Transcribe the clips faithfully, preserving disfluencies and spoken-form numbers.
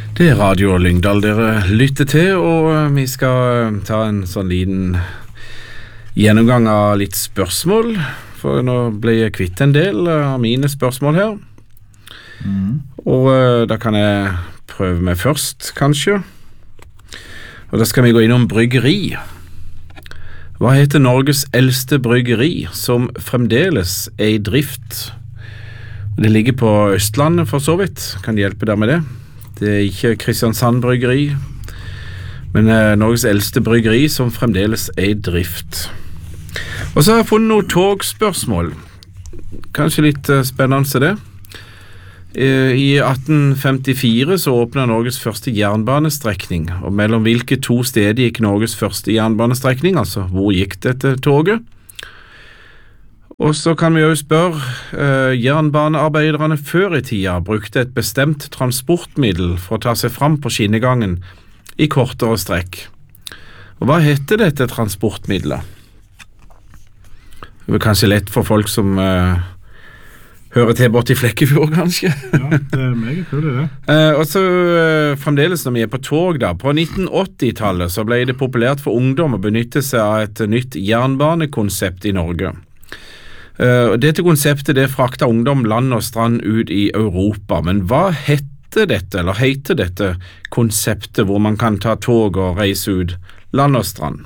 Det er Radio Lyngdal dere lytter til, og vi skal ta en sånn liten gjennomgang av litt spørsmål, for nå ble jeg kvitt en del av mine spørsmål her. Mm. Og da kan jeg prøve meg først, kanskje. Og da skal vi gå innom bryggeri. Hva heter Norges eldste bryggeri, som fremdeles er i drift? Det ligger på Østlandet for så vidt, kan hjelpe deg med det. Det er ikke Kristiansand bryggeri, men eh, Norges eldste bryggeri som fremdeles er i drift. Og så har jeg funnet noen togspørsmål. Kanskje litt eh, spennende til det. Eh, I atten femtifire så åpnet Norges første jernbanestrekning, og mellom hvilke to steder gikk Norges første jernbanestrekning, altså hvor gikk dette toget? Og så kan vi jo spørre, eh, jernbanearbeiderne før i tida brukte et bestemt transportmiddel for å ta seg fram på skinnegangen i kortere strekk. Og hva heter dette transportmiddelet? Det er kanskje lett for folk som eh, hører til bort i Flekkefjord, kanskje. Ja, det er meget kult det. eh, og så eh, fremdeles når vi er på tog da, på nitten åtti-tallet så ble det populært for ungdom å benytte seg av et nytt jernbanekonsept i Norge. Uh, dette konseptet det frakta ungdom land og strand ut i Europa, men hva heter dette, eller heter dette konseptet hvor man kan ta tog og reise ut land og strand?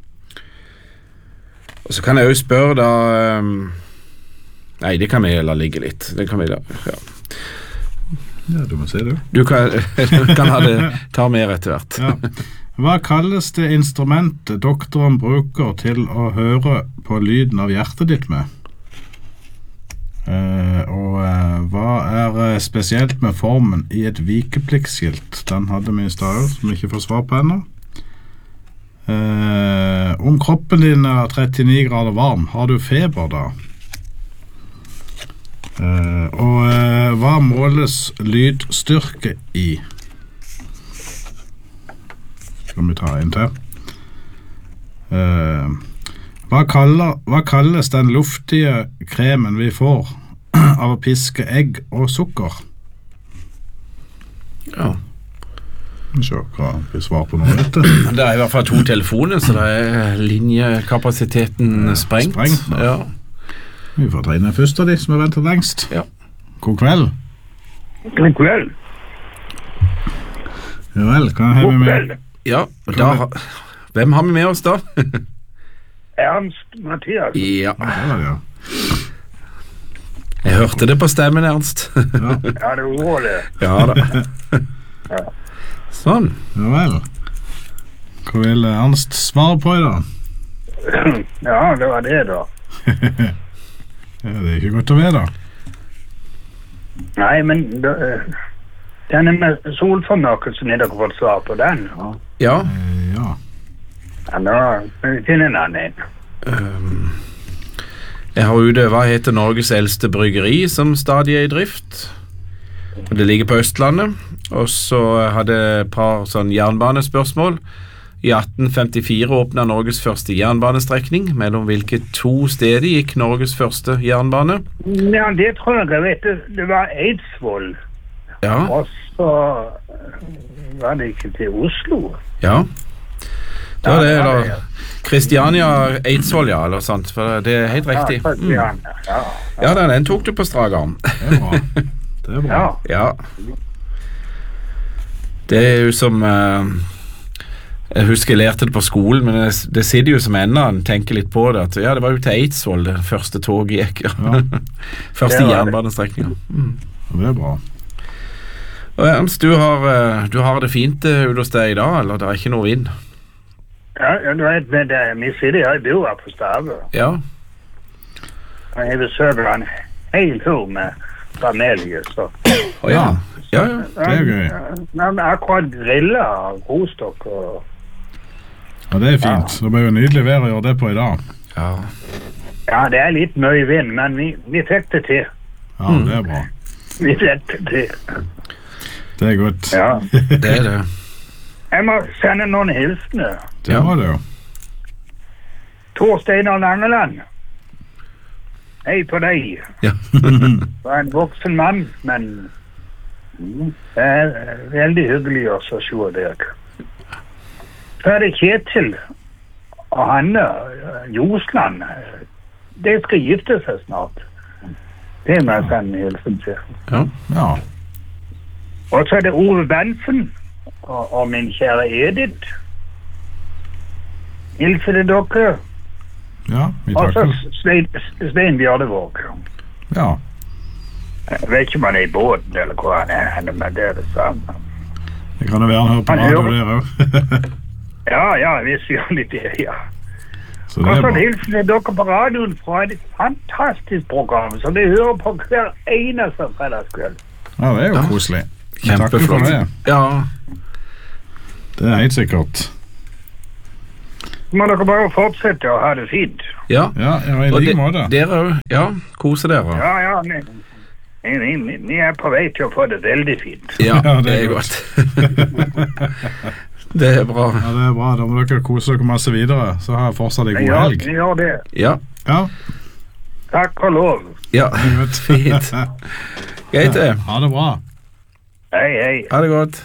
Og så kan jeg jo spørre da, um, nei det kan vi la ligge litt, det kan vi la, ja. Ja, du må se det. Du kan, kan ha det, ta mer etter hvert. Ja. Hva kalles det instrumentet doktoren bruker til å høre på lyden av hjertet ditt med? Uh, og uh, hva er uh, spesielt med formen i et vikepliktskilt? Den hadde vi i stad som vi ikke får svar på ennå. Uh, om kroppen din er trettini grader varm, har du feber da? Uh, og uh, hva måles lydstyrke i? Skal vi ta en til? Uh, Hva, kaller, hva kalles den luftige kremen vi får av å piske egg og sukker? Ja. Så hva vi svarer på noe dette? Det er i hvert fall to telefoner, så det er linjekapasiteten sprengt. Sprengt, ja. Vi får ta inn den første av de som har ventet lengst. Ja. God kveld. God kveld. Ja vel, kan jeg ha med meg? Ja, da, hvem har vi med oss da? Ernst Mathias. Ja. Ja, ja. Jeg hørte det på stemmen, Ernst. Ja, Ja, det var det. Ja da. Ja. Sånn. ja vel. Hva vil Ernst svare på i dag? Ja, det var det da. Ja, det er ikke godt å være da. Nei, men da, eh, denne med solformørkelsen, er dere fått svar på den? Ja. Ja. Eh, ja. Ja, nå må vi finne en annen. Um, jeg har ute, hva heter Norges eldste bryggeri som stadig er i drift? Det ligger på Østlandet. Og så hadde jeg et par sånn jernbanespørsmål. I atten femtifire åpnet Norges første jernbanestrekning. Mellom hvilke to steder gikk Norges første jernbane? Ja, det tror jeg jeg vet. Det, det var Eidsvoll. Ja, Og så var det ikke til Oslo. ja. Det var det, Ja, eller ja. Kristiania Eidsvoll, ja, eller sånt, for det er helt riktig. Ja, Mm. ja, ja. Ja, den, den tok du på strak arm. Det er bra. Det er bra. Ja. Ja. Det er jo som eh, jeg husker jeg lærte det på skolen, men det, det sitter jo som enda en tenker litt på det, at ja, det var jo til Eidsvoll det første toget gikk. Ja. Første Det var det. jernbanestrekningen. Mm. Det er bra. Og Ernst, du har, eh, du har det fint eh, ut hos deg i dag, eller det er ikke noe vind? Ja, ja, du vet, men det, vi sitter her i bua på Stave. Ja, Og jeg besøker en hel tur med familie, så... og ja. Ja, ja. Det er gøy. Ja, men akkurat grilla og rostokk og... Ja, det er fint. Det blir jo nydelig vær å gjøre det på i dag. Ja. Ja, det er litt mye vind, men vi, vi fikk det til. Ja, det er bra. Vi fikk det til. Det er godt. Ja. Det er det. Jeg må sende noen hilsener. Det Ja. var det jo. Tor Steinar Langeland. Hei på deg. Ja. Du er en voksen mann, men Mm. Det er veldig hyggelig å se deg. Så er det Kjetil og Hanne Josland. De skal gifte seg snart. Det må jeg sende hilsen til. Ja. Ja. Og så er det Ove Bensen og, og min kjære Edith. Hilser til dere. Ja, vi Og så takker. Svein, Svein Bjørnevåg. Ja. Jeg vet ikke om han er i båten eller hvor han er, men det er det samme. Det kan jo være han hører på Han radio hører. der også. Ja, ja, vi sier litt det, ja. Så det Og er så bra. hilsen til dere på radioen fra et fantastisk program, som de hører på hver eneste fredagskveld. Ja, det er jo Ja. koselig. Vi takker for Kjempeflott. det. Ja, Det er helt sikkert. Så må dere bare fortsette å ha det fint. ja. Ja, ja i Og like de- måte. dere også, ja, kose dere. Ja, ja, vi, vi, vi, vi er på vei til å få det veldig fint. Ja, Ja, det er godt. Det er bra. Ja, det er bra. Da må dere kose dere masse videre. Så har jeg fortsatt en god Ja, helg. vi gjør det. Ja, Ja, Takk og lov. ja, godt. fint. Greit det. Ha det bra. Hei, hei. Ha det godt.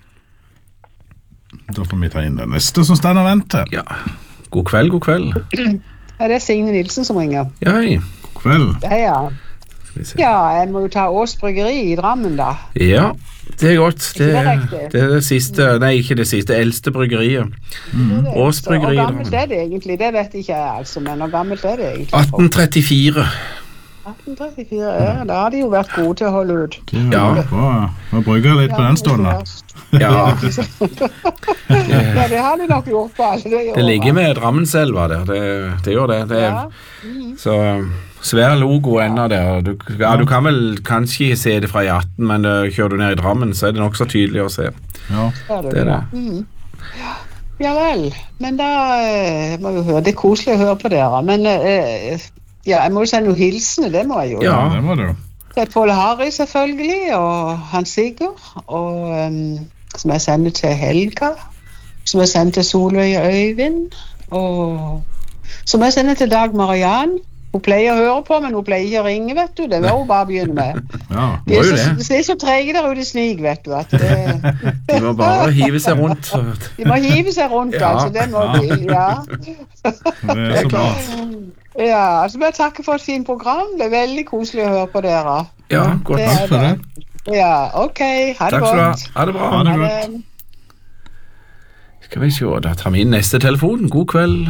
Da får vi ta inn den neste som står og venter. Ja, god kveld, god kveld. Ja, det er Signe Nilsen som ringer. Ja, hei. God kveld. Ja, ja. Skal vi se. Ja, jeg må jo ta Ås Bryggeri i Drammen, da. Ja, det er godt. Det, Ikke det er- riktig? det er det siste, nei, ikke det siste, eldste bryggeriet. Det er Ås det. Bryggeri i Hvor gammelt Drammen. er det egentlig? Det vet ikke jeg, altså, men hvor gammelt er det egentlig? atten trettifire. atten trettifire, ja. Da har de jo vært gode til å holde ut. Det er Ja. bra. Må bruke litt på den stunden. da. Ja, Ja, det har de nok gjort på alle de det ligger med Drammenselva der, det, det gjør det. Det er, Ja. så svær logo enda der. Du, ja, du kan vel kanskje ikke se det fra i atten, men uh, kjører du ned i Drammen, så er det nok så tydelig å se. Ja. Ja, det Det er det. Mm. Ja vel, men da eh, må vi høre. Det er koselig å høre på dere. Men eh, ja, jeg må jo sende noen hilsener, det må jeg jo. Ja. Ja, det må du. Til Paul Harry selvfølgelig, og Hans Sigurd, og um, som jeg sender til Helga, som jeg sender til Solveig og Øyvind, og som jeg sender til Dag Mariann. Hun pleier å høre på, men hun pleier ikke å ringe, vet du. Det må hun bare begynne med. Ja. De Må er jo så, det. de er så trege der ute i snig, vet du. At det, De må bare hive seg rundt. de må hive seg rundt, Ja. altså. Det må de, ja. Det er så bra. Ja, så må jeg takke for et fint program. Det er veldig koselig å høre på dere. Ja, godt. Det Takk er for det. Ja, ok. Ha det Takk skal du ha. godt. Ha det bra. Ha det Ha godt. det. Skal vi se, da tar vi inn neste telefon. God kveld.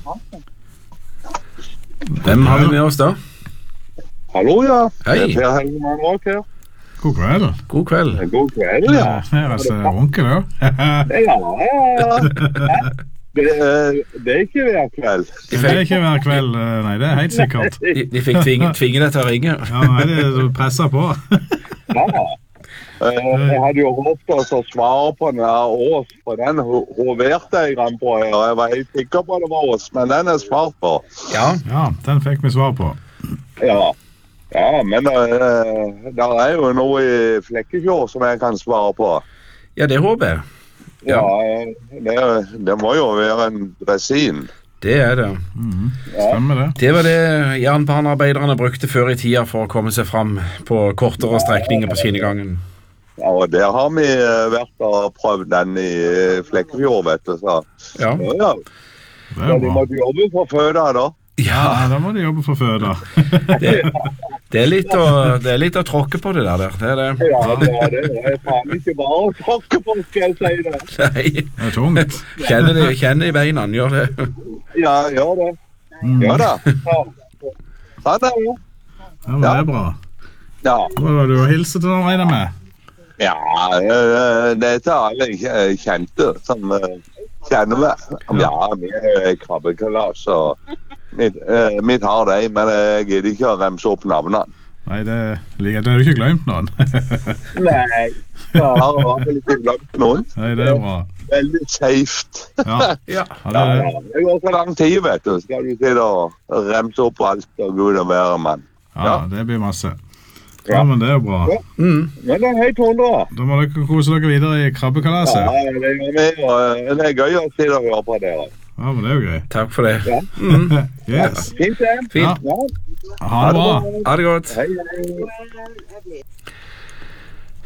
Hvem har vi med oss da? Hallo, ja. Hei. Det er Per Helgemann Råk her. God kveld. God kveld. God kveld, ja. Her er det onkel òg. Ja, ja, ja. Det, eh, det er ikke hver kveld. De Det er fikk, ikke hver kveld, eh, nei, det er helt sikkert. de, de fikk tvinge, tvinge deg til å ringe. Ja, nei, det er presset på. Ja. Eh, Jeg hadde jo håpet oss å svare på den her Ås, for den ho- hoverte jeg grann på her. Jeg var helt sikker på det var Ås, men den er svart på. Ja, Ja, den fikk vi svar på. Ja, ja men uh, der er jo noe i Flekkefjord som jeg kan svare på. ja det håper jeg. Ja, eh, det, det må jo være en dresin. Det er det. Mhm. Stemmer det. Det var det jernbanearbeiderne brukte før i tida for å komme seg fram på kortere strekninger på skinnegangen. Ja, og der har vi eh, vært og prøvd den i eh, Flekkefjord, vet du. Så. Ja, Ja, ja. Det Ja, er de bra. måtte jobbe for føda da. ja Ja, da må de jobbe for føda. det, det, er litt å, det er litt å tråkke på det der. der. Det er det. Ja, det er det. Det er faen ikke bare å tråkke på, skal jeg si det. Nei, Det er tungt. kjenner det, kjenner i beina, gjør det. Ja, gjør det. Mm. Ja da. Ja. Sånn er det. Ja, men det er bra. Ja. Hva var det du hilste til noen regner med? Ja, eh, det er til alle kj- kjente som eh, kjenner meg. Ja, vi er krabbekalas, og vi, eh, vi tar det, men jeg gidder ikke å remse opp navnene. Nei, det, det har du ikke glemt noen. Nei. Jeg har i hvert fall ikke glemt noen. Nei, det er bra. Veldig safe. Ja, Ja. ja Ja, det er ja. Det går så lang tid, vet du. Skal du sitte og remse opp alt og gud og være mann. Ja, det blir masse. Ja. Ja, men det er bra. Mm. Men det er helt hundre. Da må dere kose dere videre i krabbekalaset. Ja, det gjør vi, og det er gøy å sitte og høre på dere. Ja, men det er jo gøy. Takk for det. Ja. Mm. Yes. Fint det. Fint. Ja. Ha det bra. Ha det godt. Hei, hei.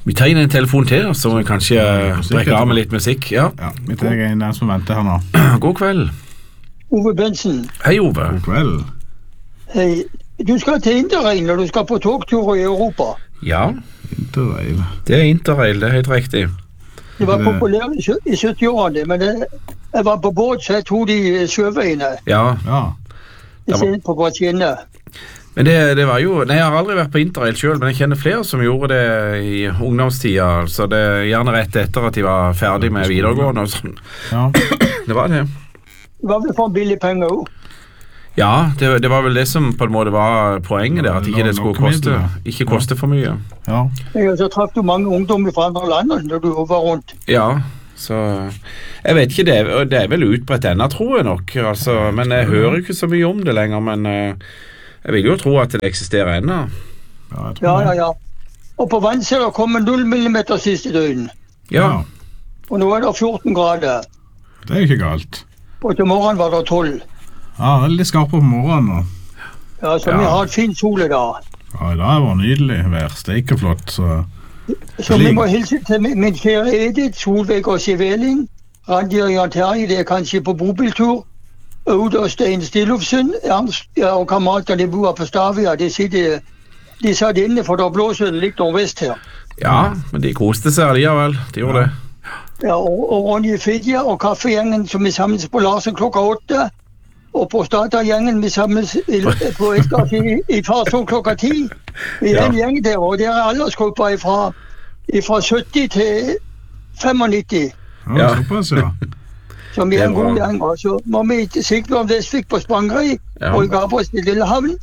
Vi tar inn en telefon til, så må vi kanskje Ja, musikk brekke av etterpå. med litt musikk. Ja, Ja, vi tar en den som venter her nå. god kveld. Ove Bensen, Hei, Ove. God kveld. hei. Du skal til Interrail når du skal på togtur i Europa. Ja, Interrail. det er Interrail, det er helt riktig. Det var Det- populært i syv- i sytti-årene, men det, jeg var på båt, så jeg tok de sjøveiene Ja, Ja. i stedet for på skinner. men det, det var jo... Nei, jeg har aldri vært på Interrail selv, men jeg kjenner flere som gjorde det i ungdomstida, altså det er gjerne rett etter at de var ferdig med videregående og sånn. Ja. Det var det. Det var vel for en billig penger også. Ja, det, det var vel det som på en måte var poenget der, at ikke det skulle koste, ikke koste for mye. Ja. Ja, så traff du mange ungdommer fra andre land når du var rundt. Ja, så jeg vet ikke, det er, det er vel utbredt ennå, tror jeg nok, altså, men jeg hører ikke så mye om det lenger, men eh, jeg vil jo tro at det eksisterer ennå. Ja, jeg tror Ja, det. ja, ja. Og på vann så er det kommet null millimeter siste døgn. Ja, Og nå er det fjorten grader. Det er jo ikke galt. Og til morgenen var det tolv. Ja, veldig skarp på morgenen nå. Ja, så Ja. vi har et fint sol i dag. Ja, i dag var det nydelig vær. Steikeflott, så... Så vi må hilse til min min kjære Edith, Solveig og Siveling. Randi og Jan Terje, det er kanskje på bobiltur. Aud og Stein Stilufsen, Ernst ja, og kameratene de bor på Stavia. De sitter de satt inne, for da blåser det litt nordvest her. ja, men de koste seg allikevel, de gjorde det. Ja, og, og Ronny Fidja og kaffegjengen som vi samles på Larsen klokka åtte. Og på Stata-gjengen vi samles i, på Eskars i, i Farsund klokka ti. Vi er Ja. en gjeng der, og det er aldersgrupper fra, fra sytti til femognitti. Ja, Ja. såpass, ja. Som vi er en Det var- god gjeng. Og så må vi til Sigbjørn Vestvik på Spangereid, Ja. og i Gabriels til Lillehavn.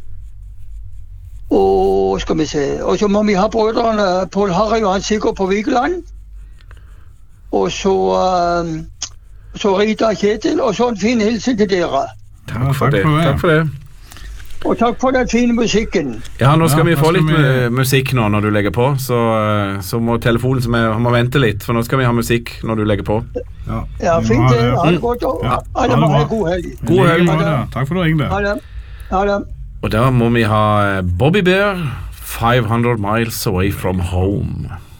Og skal vi se, og så må vi ha brødrene Pål Harry og Hans Sigurd på Vigeland. Og så, um, så Rita og Kjetil, og så en fin hilsen til dere. Takk for takk det. for det. Takk for det. Og takk for den fine musikken. Ja, nå skal Ja, vi nå få skal litt vi- mu- musikk nå når du legger på, så, eh, så må telefonen som er, må vente litt, for nå skal vi ha musikk når du legger på. Ja, Ja, vi må fint ha det. Ha det. det godt. Og Ja, alle ha må det ha bra. god helg. God I like helg. måte. Takk for at du ringte. Ha det. Ha det. Og da må vi ha Bobby Bear, five hundred miles away from home.